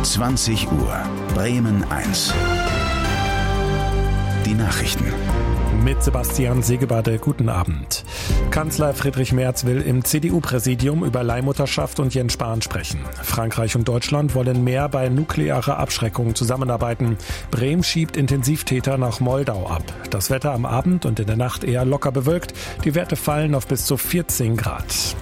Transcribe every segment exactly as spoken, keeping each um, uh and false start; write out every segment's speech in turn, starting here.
zwanzig Uhr, Bremen eins. Die Nachrichten. Mit Sebastian Segebade, guten Abend. Kanzler Friedrich Merz will im C D U-Präsidium über Leihmutterschaft und Jens Spahn sprechen. Frankreich und Deutschland wollen mehr bei nuklearer Abschreckung zusammenarbeiten. Bremen schiebt Intensivtäter nach Moldau ab. Das Wetter am Abend und in der Nacht eher locker bewölkt. Die Werte fallen auf bis zu vierzehn Grad.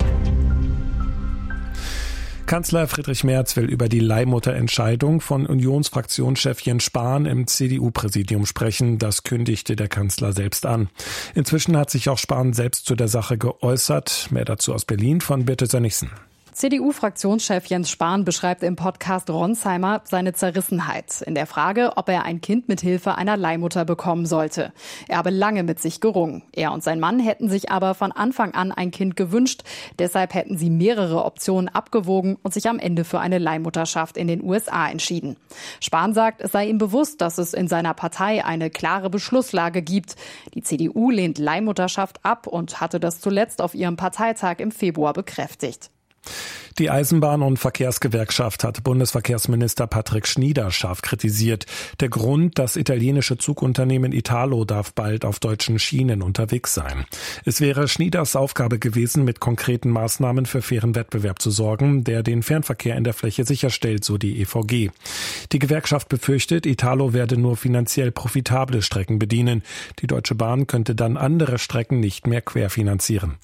Kanzler Friedrich Merz will über die Leihmutterentscheidung von Unionsfraktionschef Jens Spahn im C D U-Präsidium sprechen. Das kündigte der Kanzler selbst an. Inzwischen hat sich auch Spahn selbst zu der Sache geäußert. Mehr dazu aus Berlin von Birte Sönnigsen. C D U-Fraktionschef Jens Spahn beschreibt im Podcast Ronsheimer seine Zerrissenheit in der Frage, ob er ein Kind mit Hilfe einer Leihmutter bekommen sollte. Er habe lange mit sich gerungen. Er und sein Mann hätten sich aber von Anfang an ein Kind gewünscht. Deshalb hätten sie mehrere Optionen abgewogen und sich am Ende für eine Leihmutterschaft in den U S A entschieden. Spahn sagt, es sei ihm bewusst, dass es in seiner Partei eine klare Beschlusslage gibt. Die C D U lehnt Leihmutterschaft ab und hatte das zuletzt auf ihrem Parteitag im Februar bekräftigt. Die Eisenbahn- und Verkehrsgewerkschaft hat Bundesverkehrsminister Patrick Schnieder scharf kritisiert. Der Grund, das italienische Zugunternehmen Italo darf bald auf deutschen Schienen unterwegs sein. Es wäre Schnieders Aufgabe gewesen, mit konkreten Maßnahmen für fairen Wettbewerb zu sorgen, der den Fernverkehr in der Fläche sicherstellt, so die E V G. Die Gewerkschaft befürchtet, Italo werde nur finanziell profitable Strecken bedienen. Die Deutsche Bahn könnte dann andere Strecken nicht mehr querfinanzieren.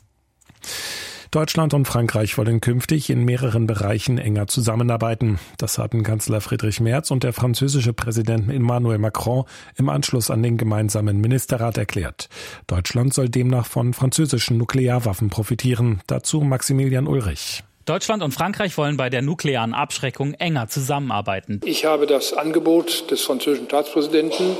Deutschland und Frankreich wollen künftig in mehreren Bereichen enger zusammenarbeiten. Das hatten Kanzler Friedrich Merz und der französische Präsident Emmanuel Macron im Anschluss an den gemeinsamen Ministerrat erklärt. Deutschland soll demnach von französischen Nuklearwaffen profitieren. Dazu Maximilian Ulrich. Deutschland und Frankreich wollen bei der nuklearen Abschreckung enger zusammenarbeiten. Ich habe das Angebot des französischen Staatspräsidenten,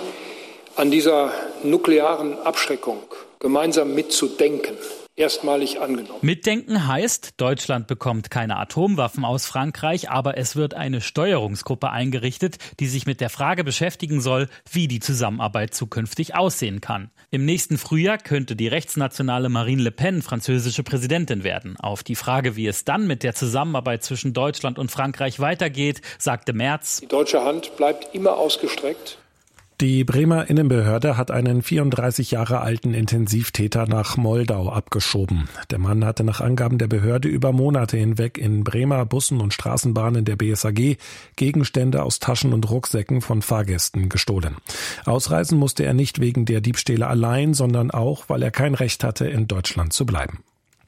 an dieser nuklearen Abschreckung gemeinsam mitzudenken, erstmalig angenommen. Mitdenken heißt, Deutschland bekommt keine Atomwaffen aus Frankreich, aber es wird eine Steuerungsgruppe eingerichtet, die sich mit der Frage beschäftigen soll, wie die Zusammenarbeit zukünftig aussehen kann. Im nächsten Frühjahr könnte die rechtsnationale Marine Le Pen französische Präsidentin werden. Auf die Frage, wie es dann mit der Zusammenarbeit zwischen Deutschland und Frankreich weitergeht, sagte Merz: Die deutsche Hand bleibt immer ausgestreckt. Die Bremer Innenbehörde hat einen vierunddreißig Jahre alten Intensivtäter nach Moldau abgeschoben. Der Mann hatte nach Angaben der Behörde über Monate hinweg in Bremer Bussen und Straßenbahnen der B S A G Gegenstände aus Taschen und Rucksäcken von Fahrgästen gestohlen. Ausreisen musste er nicht wegen der Diebstähle allein, sondern auch, weil er kein Recht hatte, in Deutschland zu bleiben.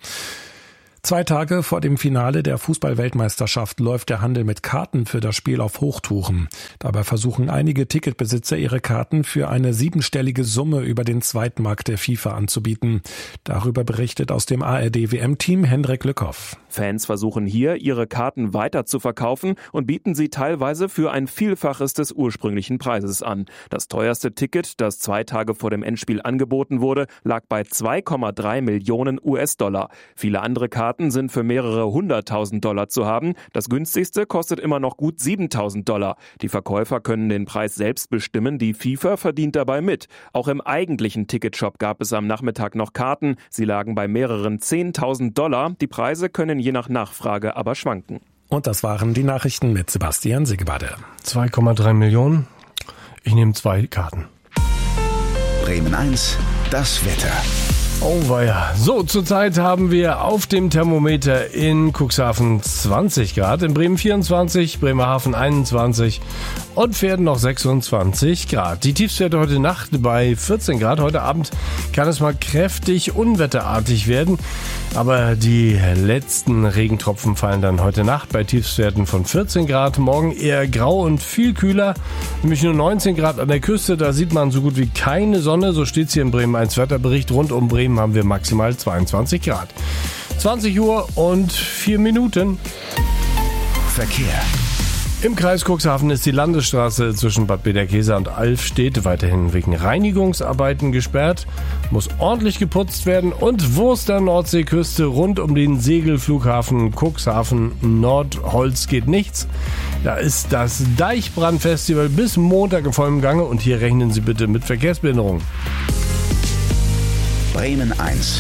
Zwei Tage vor dem Finale der Fußball-Weltmeisterschaft läuft der Handel mit Karten für das Spiel auf Hochtouren. Dabei versuchen einige Ticketbesitzer, ihre Karten für eine siebenstellige Summe über den Zweitmarkt der FIFA anzubieten. Darüber berichtet aus dem A R D-W M-Team Hendrik Lückhoff. Fans versuchen hier, ihre Karten weiter zu verkaufen und bieten sie teilweise für ein Vielfaches des ursprünglichen Preises an. Das teuerste Ticket, das zwei Tage vor dem Endspiel angeboten wurde, lag bei zwei Komma drei Millionen U S-Dollar. Viele andere Karten sind für mehrere hunderttausend Dollar zu haben. Das günstigste kostet immer noch gut siebentausend Dollar. Die Verkäufer können den Preis selbst bestimmen. Die FIFA verdient dabei mit. Auch im eigentlichen Ticketshop gab es am Nachmittag noch Karten. Sie lagen bei mehreren zehntausend Dollar. Die Preise können je nach Nachfrage aber schwanken. Und das waren die Nachrichten mit Sebastian Segebade. zwei Komma drei Millionen. Ich nehme zwei Karten. Bremen eins, das Wetter. Oh weia. So, zurzeit haben wir auf dem Thermometer in Cuxhaven zwanzig Grad, in Bremen vierundzwanzig, Bremerhaven einundzwanzig und Verden noch sechsundzwanzig Grad. Die Tiefstwerte heute Nacht bei vierzehn Grad. Heute Abend kann es mal kräftig unwetterartig werden, aber die letzten Regentropfen fallen dann heute Nacht bei Tiefstwerten von vierzehn Grad. Morgen eher grau und viel kühler, nämlich nur neunzehn Grad an der Küste. Da sieht man so gut wie keine Sonne. So steht es hier im Bremen eins Wetterbericht. Rund um Bremen haben wir maximal zweiundzwanzig Grad. zwanzig Uhr und vier Minuten. Verkehr. Im Kreis Cuxhaven ist die Landesstraße zwischen Bad Bederkesa und Alfstedt weiterhin wegen Reinigungsarbeiten gesperrt. Muss ordentlich geputzt werden. Und Wurster Nordseeküste rund um den Segelflughafen Cuxhaven Nordholz geht nichts. Da ist das Deichbrandfestival bis Montag in vollem Gange und hier rechnen Sie bitte mit Verkehrsbehinderung. Bremen eins.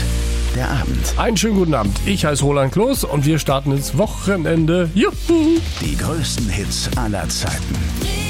der Abend. Einen schönen guten Abend. Ich heiße Roland Kloß und wir starten ins Wochenende. Juhu! Die größten Hits aller Zeiten.